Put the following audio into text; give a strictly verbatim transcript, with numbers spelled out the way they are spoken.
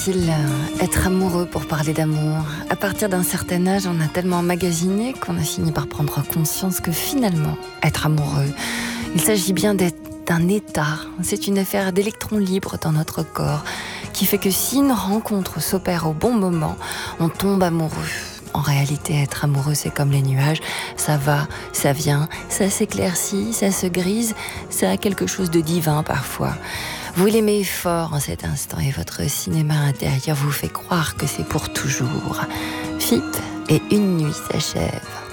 faut-il être amoureux pour parler d'amour ? À partir d'un certain âge, on a tellement emmagasiné qu'on a fini par prendre conscience que finalement, être amoureux, il s'agit bien d'être d'un état. C'est une affaire d'électrons libres dans notre corps qui fait que si une rencontre s'opère au bon moment, on tombe amoureux. En réalité, être amoureux, c'est comme les nuages. Ça va, ça vient, ça s'éclaircit, ça se grise. Ça a quelque chose de divin parfois. Vous l'aimez fort en cet instant et votre cinéma intérieur vous fait croire que c'est pour toujours. F I P et une nuit s'achève.